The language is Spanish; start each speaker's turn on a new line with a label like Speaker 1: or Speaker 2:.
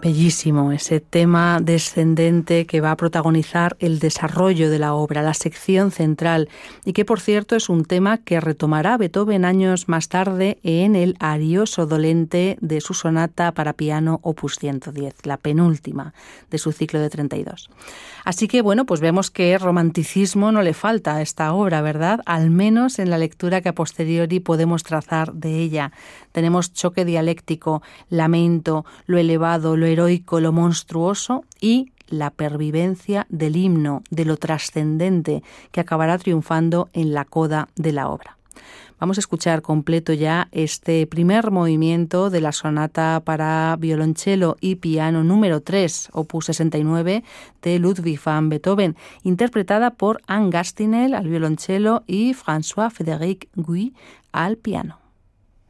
Speaker 1: Bellísimo, ese tema descendente que va a protagonizar el desarrollo de la obra, la sección central, y que por cierto es un tema que retomará Beethoven años más tarde en el Arioso dolente de su sonata para piano opus 110, la penúltima de su ciclo de 32. Así que bueno, pues vemos que romanticismo no le falta a esta obra, ¿verdad? Al menos en la lectura que a posteriori podemos trazar de ella. Tenemos choque dialéctico, lamento, lo elevado, lo heroico, lo monstruoso y la pervivencia del himno, de lo trascendente, que acabará triunfando en la coda de la obra. Vamos a escuchar completo ya este primer movimiento de la sonata para violonchelo y piano número 3, opus 69, de Ludwig van Beethoven, interpretada por Anne Gastineau al violonchelo y François-Frédéric Guy al piano.